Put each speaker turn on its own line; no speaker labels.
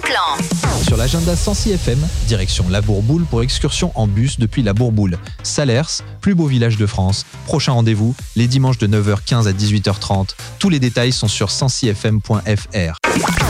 plan.
Sur l'agenda 106 FM, direction La Bourboule pour excursion en bus depuis La Bourboule. Salers, plus beau village de France. Prochain rendez-vous, les dimanches de 9h15 à 18h30. Tous les détails sont sur 106fm.fr.